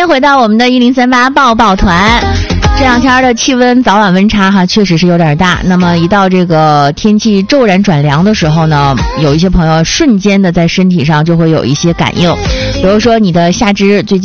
迎回到我们的1038抱抱团。这两天的气温早晚温差哈，确实是有点大。那么一到这个天气骤然转凉的时候呢，有一些朋友瞬间的在身体上就会有一些感应，比如说你的下肢最近